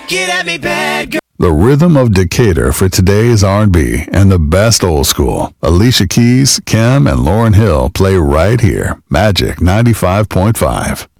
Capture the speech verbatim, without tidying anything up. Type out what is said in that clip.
Get at me, bad girl. The rhythm of Decatur for today's R and B and the best old school. Alicia Keys, Kim, and Lauryn Hill play right here. Magic ninety-five point five.